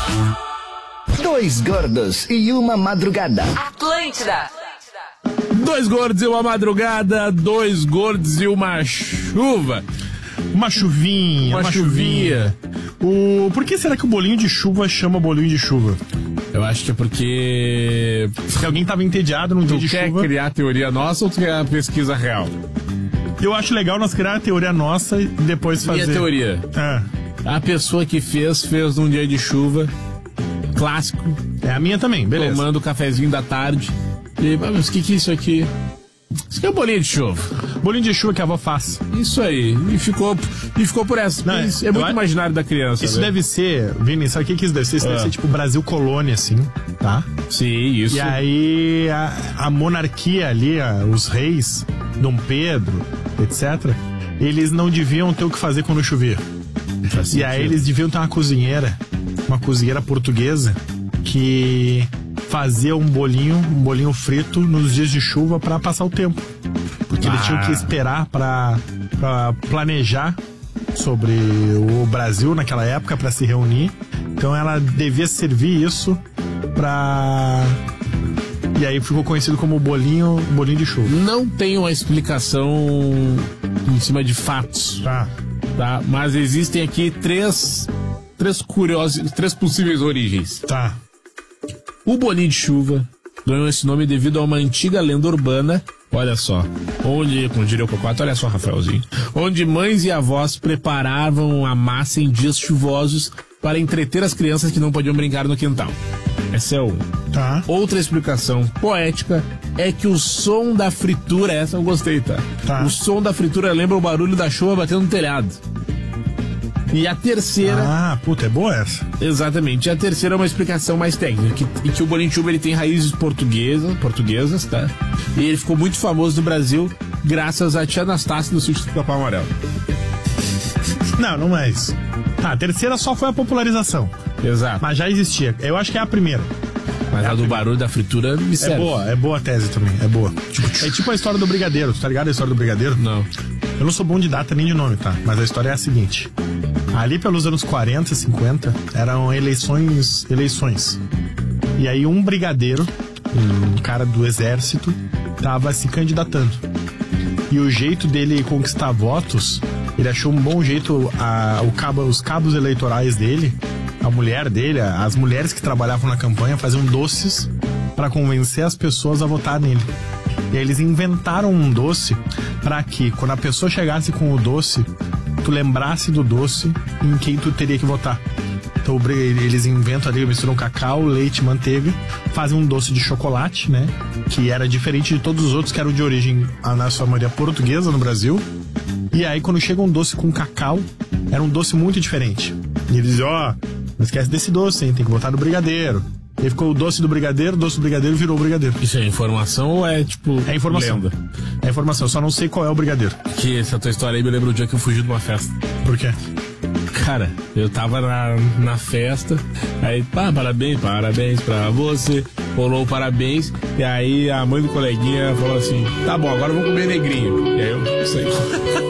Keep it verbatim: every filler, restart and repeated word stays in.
Dois gordos e uma madrugada. Atlântida. Dois gordos e uma madrugada, dois gordos e uma chuva. Uma chuvinha, Uma uma, chuvinha. chuvinha. O... Por que será que o bolinho de chuva chama bolinho de chuva? Eu acho que é porque Se alguém tava entediado num dia tu de quer chuva. criar teoria nossa ou tu quer a pesquisa real? Eu acho legal nós criar a teoria nossa e depois fazer. Minha teoria. É. A pessoa que fez, fez num dia de chuva, clássico, É a minha também, beleza. tomando o cafezinho da tarde. E, ah, mas o que que é isso aqui? Isso aqui é um bolinho de chuva. Bolinho de chuva que a avó faz. Isso aí. E ficou, e ficou por essa. Não, Isso é eu muito acho- imaginário da criança. Isso né? deve ser, Vini, sabe o que que isso deve ser? Isso Ah. deve ser tipo Brasil colônia, assim, tá? Sim, isso. E aí a, a monarquia ali, a- os reis, Dom Pedro, etcétera, eles não deviam ter o que fazer quando chovia. Faz E aí sentido. eles deviam ter uma cozinheira, uma cozinheira portuguesa, que fazia um bolinho, um bolinho frito nos dias de chuva pra passar o tempo. Porque eles Ah. tinham que esperar pra, pra planejar sobre o Brasil naquela época pra se reunir. Então ela devia servir isso pra... E aí ficou conhecido como bolinho, bolinho de chuva. Não tem uma explicação em cima de fatos, Tá. tá? Mas existem aqui três, três curiosos, três possíveis origens. Tá. O bolinho de chuva ganhou esse nome devido a uma antiga lenda urbana, olha só, onde, como diria o Cocoto, olha só, Rafaelzinho, onde mães e avós preparavam a massa em dias chuvosos para entreter as crianças que não podiam brincar no quintal. Essa é uma. Tá. Outra explicação poética é que o som da fritura, essa eu gostei, tá? Tá. O som da fritura lembra o barulho da chuva batendo no telhado. E a terceira, Ah, puta, é boa essa. exatamente, e a terceira é uma explicação mais técnica, que, e que o bolinho de chuva ele tem raízes portuguesas, portuguesas, tá? E ele ficou muito famoso no Brasil graças a tia Anastácia do Sítio do Capão Amarelo. Não, não é isso. Tá, a terceira só foi a popularização. Exato. Mas já existia. Eu acho que é a primeira. Mas a do barulho da fritura me É serve. boa, é boa a tese também, é boa. É tipo a história do brigadeiro, tá ligado a história do brigadeiro? Não. Eu não sou bom de data nem de nome, tá? Mas a história é a seguinte. Ali pelos anos quarenta, cinquenta, eram eleições, eleições. E aí um brigadeiro, um cara do exército, tava se candidatando. E o jeito dele conquistar votos, ele achou um bom jeito, a, o cabo, os cabos eleitorais dele, a mulher dele, as mulheres que trabalhavam na campanha faziam doces para convencer as pessoas a votar nele. E aí eles inventaram um doce para que, quando a pessoa chegasse com o doce, tu lembrasse do doce em quem tu teria que votar. Então o bri- eles inventam ali, misturam cacau, leite, manteiga, fazem um doce de chocolate, né? Que era diferente de todos os outros que eram de origem, a- na sua maioria, portuguesa no Brasil. E aí quando chega um doce com cacau, era um doce muito diferente. E eles dizem, ó, não esquece desse doce, hein? Tem que botar no brigadeiro. E aí ficou o doce do brigadeiro, o doce do brigadeiro virou o brigadeiro. Isso é informação ou é tipo É informação. lenda? É informação, eu só não sei qual é o brigadeiro. Que essa tua história aí me lembra o dia que eu fugi de uma festa. Por quê? Cara, eu tava na, na festa, aí, pá, parabéns, parabéns pra você, rolou o parabéns, e aí a mãe do coleguinha falou assim, tá bom, agora eu vou comer negrinho. E aí eu saí.